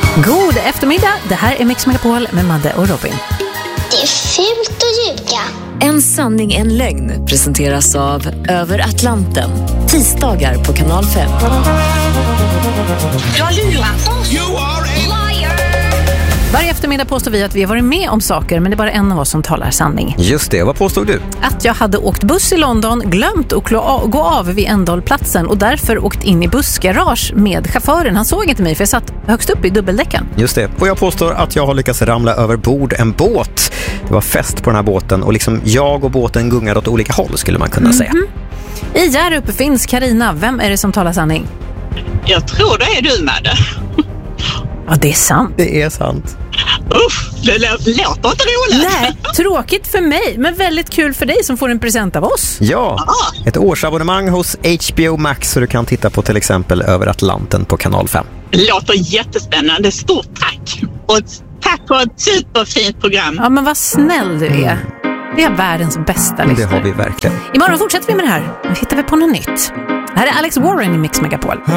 God eftermiddag, det här är Mix Megapol med Madde och Robin. Det är fult att ljuga. En sanning, en lögn presenteras av Över Atlanten. Tisdagar på Kanal 5. Jag lurar oss. Varje eftermiddag påstår vi att vi har varit med om saker, men det är bara en av oss som talar sanning. Just det, vad påstod du? Att jag hade åkt buss i London, glömt att gå av vid Endalplatsen och därför åkt in i bussgarage med chauffören. Han såg inte mig för jag satt högst upp i dubbeldäcken. Just det, och jag påstår att jag har lyckats ramla över bord en båt. Det var fest på den här båten och liksom jag och båten gungade åt olika håll skulle man kunna säga. I Hjärup finns Carina. Vem är det som talar sanning? Jag tror det är du, Madde. Ja, det är sant. Det är sant. Det låter inte roligt. Nej, tråkigt för mig, men väldigt kul för dig som får en present av oss. Ja, ett årsabonnemang hos HBO Max så du kan titta på till exempel Över Atlanten på Kanal 5. Det låter jättespännande. Stort tack. Och tack för ett superfint program. Ja, men vad snäll du är. Det är världens bästa lyssnare. Det har vi verkligen. Imorgon fortsätter vi med det här. Nu hittar vi på något nytt. Här är Alex Warren i Mix Megapol.